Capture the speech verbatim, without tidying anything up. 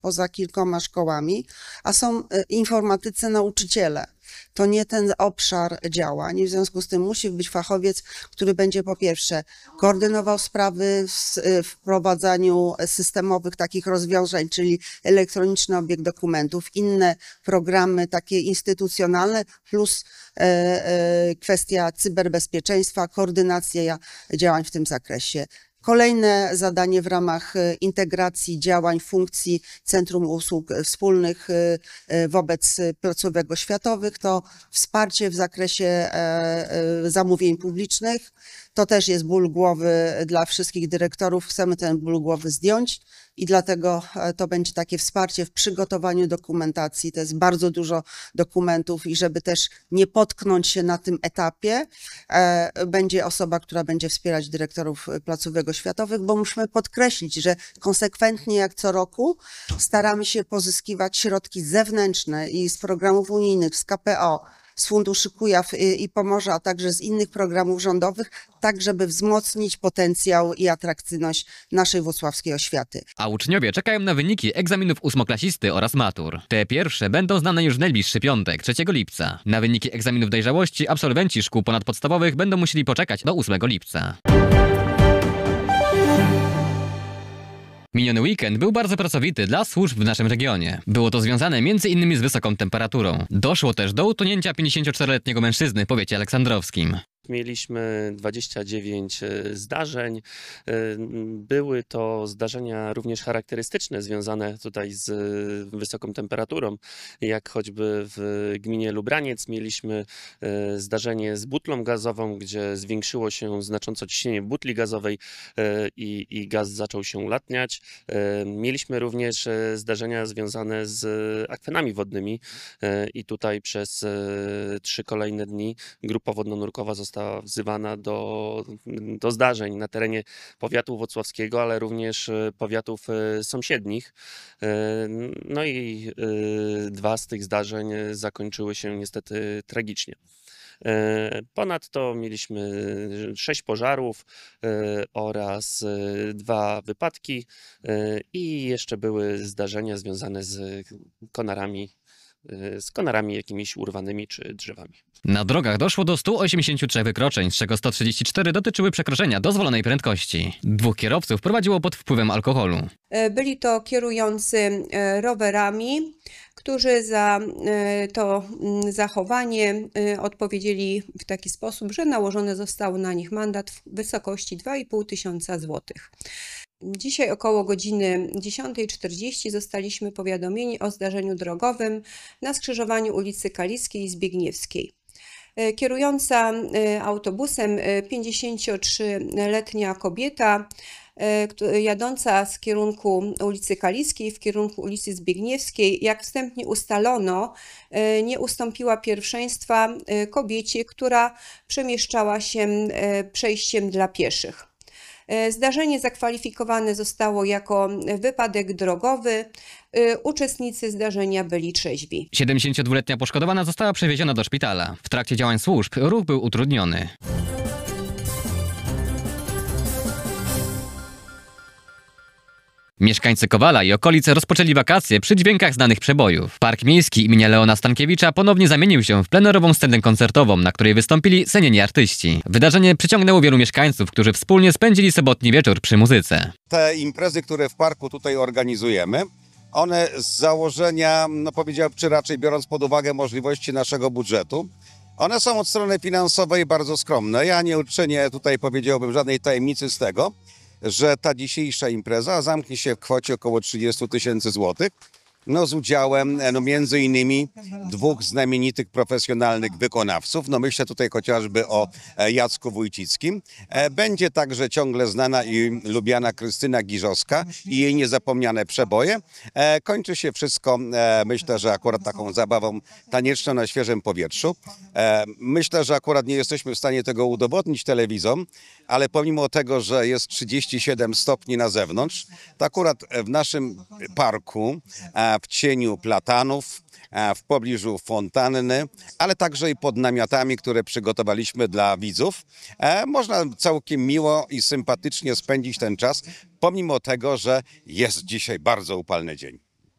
poza kilkoma szkołami, a są informatycy nauczyciele. To nie ten obszar działań, w związku z tym musi być fachowiec, który będzie po pierwsze koordynował sprawy w wprowadzaniu systemowych takich rozwiązań, czyli elektroniczny obieg dokumentów, inne programy takie instytucjonalne, plus e, e, kwestia cyberbezpieczeństwa, koordynacja działań w tym zakresie. Kolejne zadanie w ramach integracji działań, funkcji Centrum Usług Wspólnych wobec placówek oświatowych to wsparcie w zakresie zamówień publicznych. To też jest ból głowy dla wszystkich dyrektorów. Chcemy ten ból głowy zdjąć i dlatego to będzie takie wsparcie w przygotowaniu dokumentacji. To jest bardzo dużo dokumentów i żeby też nie potknąć się na tym etapie, będzie osoba, która będzie wspierać dyrektorów placówek oświatowych, bo musimy podkreślić, że konsekwentnie jak co roku staramy się pozyskiwać środki zewnętrzne i z programów unijnych, z K P O, z Funduszy Kujaw i Pomorza, a także z innych programów rządowych, tak żeby wzmocnić potencjał i atrakcyjność naszej włocławskiej oświaty. A uczniowie czekają na wyniki egzaminów ósmoklasisty oraz matur. Te pierwsze będą znane już w najbliższy piątek, trzeciego lipca. Na wyniki egzaminów dojrzałości absolwenci szkół ponadpodstawowych będą musieli poczekać do ósmego lipca. Miniony weekend był bardzo pracowity dla służb w naszym regionie. Było to związane między innymi z wysoką temperaturą. Doszło też do utonięcia pięćdziesięcioczteroletniego mężczyzny w powiecie aleksandrowskim. Mieliśmy dwadzieścia dziewięć zdarzeń. Były to zdarzenia również charakterystyczne, związane tutaj z wysoką temperaturą, jak choćby w gminie Lubraniec mieliśmy zdarzenie z butlą gazową, gdzie zwiększyło się znacząco ciśnienie butli gazowej i, i gaz zaczął się ulatniać. Mieliśmy również zdarzenia związane z akwenami wodnymi i tutaj przez trzy kolejne dni grupa wodno-nurkowa została została wzywana do, do zdarzeń na terenie powiatu włocławskiego, ale również powiatów sąsiednich. No i dwa z tych zdarzeń zakończyły się niestety tragicznie. Ponadto mieliśmy sześć pożarów oraz dwa wypadki i jeszcze były zdarzenia związane z konarami z konarami jakimiś urwanymi czy drzewami. Na drogach doszło do stu osiemdziesięciu trzech wykroczeń, z czego sto trzydzieści cztery dotyczyły przekroczenia dozwolonej prędkości. Dwóch kierowców prowadziło pod wpływem alkoholu. Byli to kierujący rowerami, którzy za to zachowanie odpowiedzieli w taki sposób, że nałożony został na nich mandat w wysokości dwa i pół tysiąca złotych. Dzisiaj około godziny dziesiątej czterdzieści zostaliśmy powiadomieni o zdarzeniu drogowym na skrzyżowaniu ulicy Kaliskiej i Zbigniewskiej. Kierująca autobusem pięćdziesięciotrzyletnia kobieta, jadąca z kierunku ulicy Kaliskiej w kierunku ulicy Zbigniewskiej, jak wstępnie ustalono, nie ustąpiła pierwszeństwa kobiecie, która przemieszczała się przejściem dla pieszych. Zdarzenie zakwalifikowane zostało jako wypadek drogowy. Uczestnicy zdarzenia byli trzeźwi. siedemdziesięciodwuletnia poszkodowana została przewieziona do szpitala. W trakcie działań służb ruch był utrudniony. Mieszkańcy Kowala i okolice rozpoczęli wakacje przy dźwiękach znanych przebojów. Park Miejski imienia Leona Stankiewicza ponownie zamienił się w plenerową scenę koncertową, na której wystąpili cenieni artyści. Wydarzenie przyciągnęło wielu mieszkańców, którzy wspólnie spędzili sobotni wieczór przy muzyce. Te imprezy, które w parku tutaj organizujemy, one z założenia, no powiedziałbym, czy raczej biorąc pod uwagę możliwości naszego budżetu, one są od strony finansowej bardzo skromne. Ja nie uczynię tutaj, powiedziałbym, żadnej tajemnicy z tego, że ta dzisiejsza impreza zamknie się w kwocie około trzydziestu tysięcy złotych, no z udziałem no między innymi dwóch znamienitych profesjonalnych wykonawców. No myślę tutaj chociażby o Jacku Wójcickim. Będzie także ciągle znana i lubiana Krystyna Giżowska i jej niezapomniane przeboje. Kończy się wszystko, myślę, że akurat taką zabawą tanieczną na świeżym powietrzu. Myślę, że akurat nie jesteśmy w stanie tego udowodnić telewizom, ale pomimo tego, że jest trzydzieści siedem stopni na zewnątrz, to akurat w naszym parku, w cieniu platanów, w pobliżu fontanny, ale także i pod namiotami, które przygotowaliśmy dla widzów, można całkiem miło i sympatycznie spędzić ten czas, pomimo tego, że jest dzisiaj bardzo upalny dzień.